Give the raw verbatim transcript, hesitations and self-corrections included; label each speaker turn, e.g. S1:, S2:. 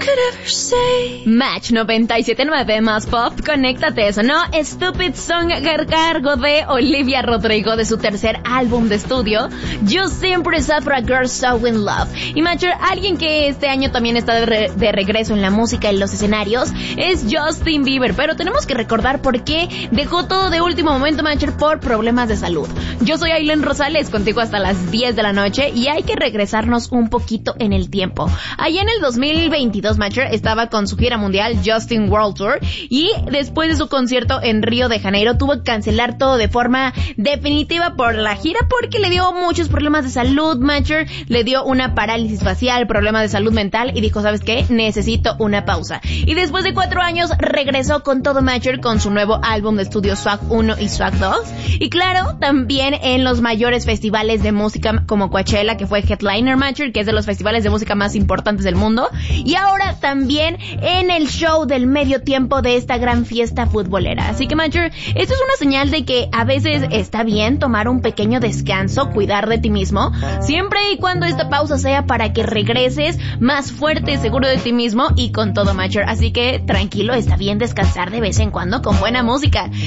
S1: Match noventa y siete punto nueve más pop, conéctate, eso, ¿no? Stupid Song a cargo de Olivia Rodrigo de su tercer álbum de estudio, Yo Siempre Sad for a Girl So In Love. Y Matcher, alguien que este año también está de, re- de regreso en la música y en los escenarios es Justin Bieber, pero tenemos que recordar por qué dejó todo de último momento, Matcher, por problemas de salud. Yo soy Aileen Rosales, contigo hasta las diez de la noche, y hay que regresarnos un poquito en el tiempo. Allá en el dos mil veintidós, Matcher estaba con su gira mundial Justin World Tour, y después de su concierto en Río de Janeiro tuvo que cancelar todo de forma definitiva por la gira porque le dio muchos problemas de salud, Matcher, le dio una parálisis facial, problemas de salud mental, y dijo, ¿sabes qué? Necesito una pausa. Y después de cuatro años regresó con todo, Matcher, con su nuevo álbum de estudio Swag uno y Swag dos, y claro, también en los mayores festivales de música como Coachella, que fue headliner, Matcher, que es de los festivales de música más importantes del mundo, y ahora también en el show del medio tiempo de esta gran fiesta futbolera. Así que, Matcher, esto es una señal de que a veces está bien tomar un pequeño descanso, cuidar de ti mismo, siempre y cuando esta pausa sea para que regreses más fuerte, seguro de ti mismo y con todo, Matcher. Así que tranquilo, está bien descansar de vez en cuando con buena música.